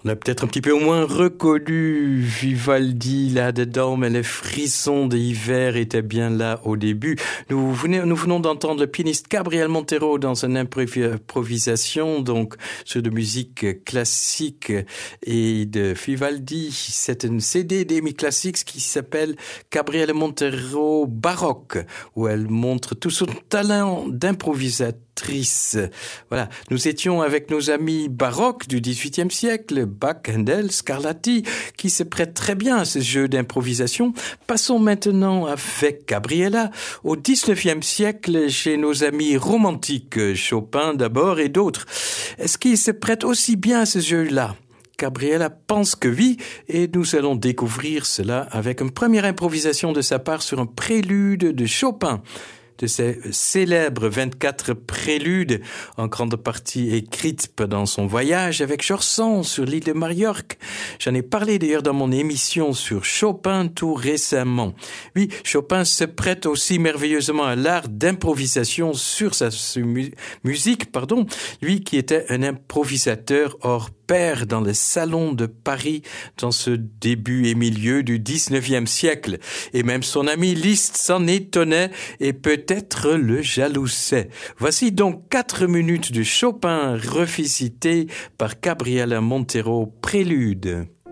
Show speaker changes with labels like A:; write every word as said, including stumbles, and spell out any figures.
A: On a peut-être un petit peu au moins reconnu Vivaldi là-dedans, mais les frissons de l'hiver étaient bien là au début. Nous venons, nous venons d'entendre le pianiste Gabriel Montero dans une improvisation, donc, sur de musique classique et de Vivaldi. C'est un C D d'Amy Classics qui s'appelle Gabriel Montero Baroque, où elle montre tout son talent d'improvisateur. Voilà, nous étions avec nos amis baroques du dix-huitième siècle, Bach, Handel, Scarlatti, qui se prêtent très bien à ce jeu d'improvisation. Passons maintenant avec Gabriela au dix-neuvième siècle chez nos amis romantiques, Chopin d'abord et d'autres. Est-ce qu'ils se prêtent aussi bien à ce jeu-là? Gabriela pense que oui, et nous allons découvrir cela avec une première improvisation de sa part sur un prélude de Chopin, de ces célèbres vingt-quatre préludes, en grande partie écrites pendant son voyage avec George sur l'île de Majorque. J'en ai parlé d'ailleurs dans mon émission sur Chopin tout récemment. Oui, Chopin se prête aussi merveilleusement à l'art d'improvisation sur sa mu- musique, pardon, lui qui était un improvisateur hors pair dans les salons de Paris dans ce début et milieu du dix-neuvième siècle. Et même son ami Liszt s'en étonnait et peut-être le jalousait. Voici donc quatre minutes de Chopin revisité par Gabriela Montero, prélude.